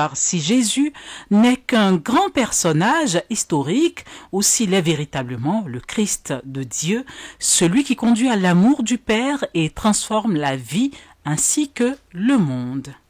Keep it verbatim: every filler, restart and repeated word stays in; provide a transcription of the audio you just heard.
savoir si Jésus n'est qu'un grand personnage historique ou s'il est véritablement le Christ de Dieu, celui qui conduit à l'amour du Père et transforme la vie ainsi que le monde.